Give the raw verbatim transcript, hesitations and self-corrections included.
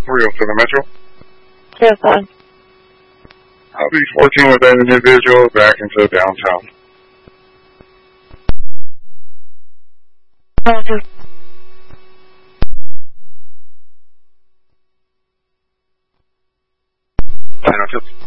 three oh seven Metro. Yes, sir. I'll be fourteen with that individual back into downtown. Okay. ten oh two.